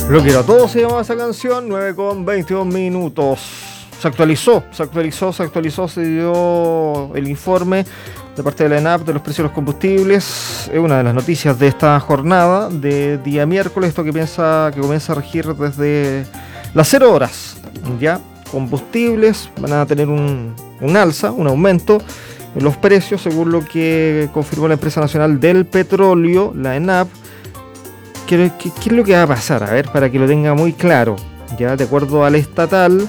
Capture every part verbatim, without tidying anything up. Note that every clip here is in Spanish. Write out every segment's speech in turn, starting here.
Lo quiero a todos, se llamaba esa canción, nueve con veintidós minutos. Se actualizó, se actualizó, se actualizó, se dio el informe de parte de la ENAP de los precios de los combustibles. Es una de las noticias de esta jornada de día miércoles, esto que piensa que comienza a regir desde las cero horas. Ya, combustibles van a tener un, un alza, un aumento en los precios, según lo que confirmó la Empresa Nacional del Petróleo, la ENAP. ¿Qué, qué, ¿Qué es lo que va a pasar? A ver, para que lo tenga muy claro. Ya, de acuerdo al estatal,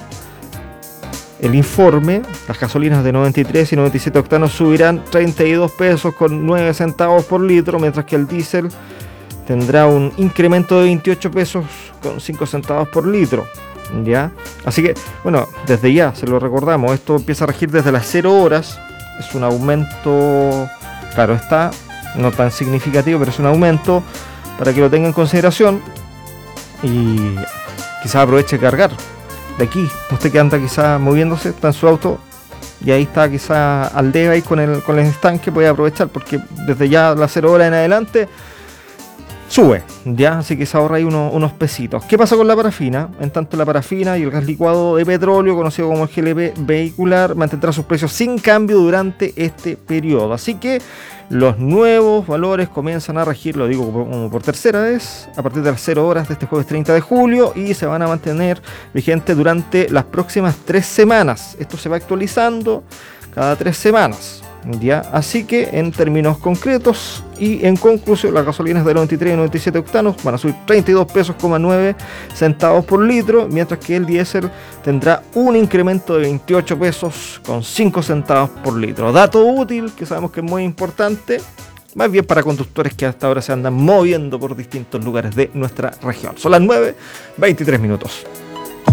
el informe, las gasolinas de noventa y tres y noventa y siete octanos subirán treinta y dos pesos con nueve centavos por litro, mientras que el diésel tendrá un incremento de veintiocho pesos con cinco centavos por litro. ¿Ya? Así que, bueno, desde ya, se lo recordamos, esto empieza a regir desde las cero horas. Es un aumento, claro está, no tan significativo, pero es un aumento para que lo tenga en consideración y quizás aproveche de cargar de aquí. Usted que anda quizás moviéndose, está en su auto y ahí está quizás al debe ahí con el, con el estanque, puede aprovechar porque desde ya las cero horas en adelante sube, ya, así que se ahorra ahí uno, unos pesitos. ¿Qué pasa con la parafina? En tanto, la parafina y el gas licuado de petróleo, conocido como el G L P vehicular, mantendrá sus precios sin cambio durante este periodo. Así que los nuevos valores comienzan a regir, lo digo como por tercera vez, a partir de las cero horas de este jueves treinta de julio y se van a mantener vigentes durante las próximas tres semanas. Esto se va actualizando cada tres semanas. Ya, así que en términos concretos y en conclusión, las gasolinas de noventa y tres y noventa y siete octanos van a subir treinta y dos pesos con nueve centavos por litro, mientras que el diésel tendrá un incremento de veintiocho pesos con cinco centavos por litro. Dato útil que sabemos que es muy importante, más bien para conductores que hasta ahora se andan moviendo por distintos lugares de nuestra región. Son las nueve veintitrés minutos.